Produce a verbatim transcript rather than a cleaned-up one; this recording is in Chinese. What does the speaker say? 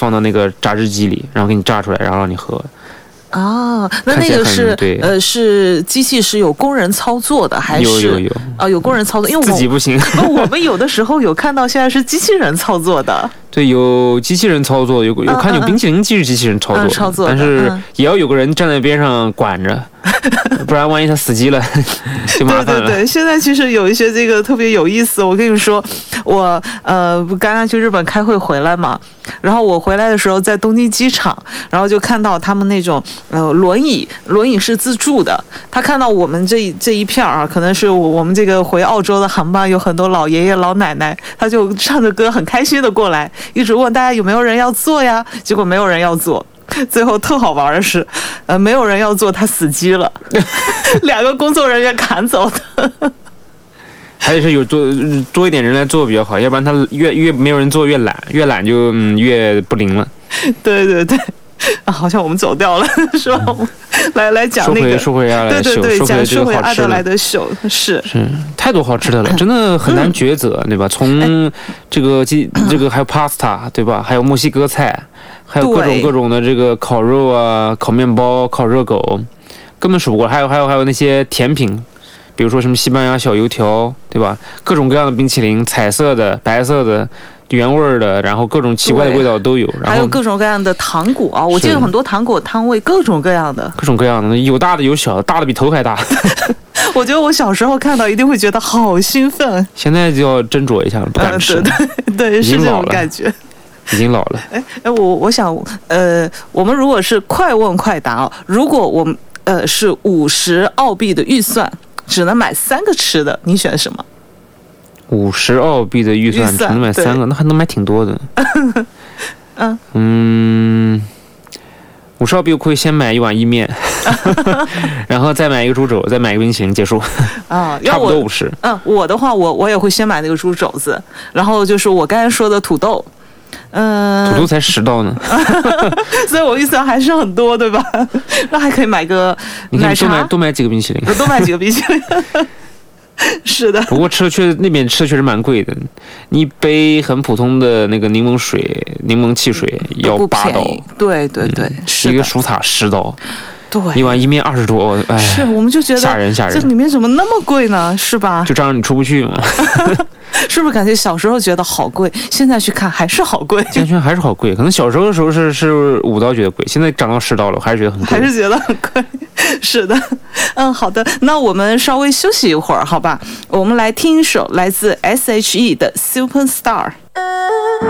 放到那个榨汁机里，然后给你榨出来，然后让你喝。 啊，那那个是呃是机器是有工人操作的还是有有有啊、呃、有工人操作，因为我自己不行。 我们有的时候有看到现在是机器人操作的。 对，有机器人操作，有有看有冰淇淋机是机器人操作， 嗯、操作但是也要有个人站在边上管着，不然万一它死机了就麻烦了。 对对对，现在其实有一些这个特别有意思。我跟你说，我呃刚刚去日本开会回来嘛，然后我回来的时候在东京机场，然后就看到他们那种呃轮椅，轮椅是自助的。他看到我们这一这一片啊，可能是我们这个回澳洲的航班有很多老爷爷老奶奶，他就唱着歌很开心的过来，一直问大家有没有人要坐呀，结果没有人要坐。最后特好玩的是，呃，没有人要坐，他死机了，两个工作人员赶走的。 还是有多多一点人来做比较好，要不然他越越没有人做越懒，越懒就、嗯、越不灵了。 对对对。啊，好像我们走掉了，是吧？嗯、来来讲那个， 说回阿莱对对对，讲说回阿德莱德秀，是是太多好吃的了，真的很难抉择，嗯、对吧？从这个鸡、嗯、这个还有 pasta， 对吧？还有墨西哥菜，还有各种各种的这个烤肉啊、烤面包、烤热狗，根本数不过。还有还有还有那些甜品，比如说什么西班牙小油条，对吧？各种各样的冰淇淋，彩色的、白色的。原味的，然后各种奇怪的味道都有，然后还有各种各样的糖果啊！我记得很多糖果摊位，各种各样的， 各种各样的，有大的有小的，大的比头还大。 我觉得我小时候看到一定会觉得好兴奋， 现在就要斟酌一下了，不敢吃。 呃、对对对，是这种感觉。 已经老了。 哎哎，我我想，呃，我们如果是快问快答，如果我们呃是五十澳币的预算，只能买三个吃的，你选什么？ 五十澳币的预算只能买三个，那还能买挺多的。 嗯嗯，五十澳币我可以先买一碗意面，然后再买一个猪肘，再买一个冰淇淋，结束。 啊， 差不多五十。 嗯，我的话，我我也会先买那个猪肘子，然后就是我刚才说的土豆。嗯， 土豆才十刀呢， 所以我预算还是很多，对吧？那还可以买个奶茶， 多买多买几个冰淇淋， 多买几个冰淇淋。是的， 不过吃的确那边吃的确实蛮贵的，你一杯很普通的那个柠檬水、柠檬汽水要八刀， 对对对，嗯、是一个薯塔十刀， 对， 一碗意面二十多，哎， 是，我们就觉得吓人吓人， 这里面怎么那么贵呢？是吧？ 就这样你出不去嘛。 是不是感觉小时候觉得好贵，现在去看还是好贵？ 现在还是好贵，可能小时候的时候是是五刀觉得贵，现在涨到十刀了，我还是觉得很贵， 还是觉得很贵。是的，嗯，好的，那我们稍微休息一会儿，好吧？我们来听一首来自 S H E 的 Superstar。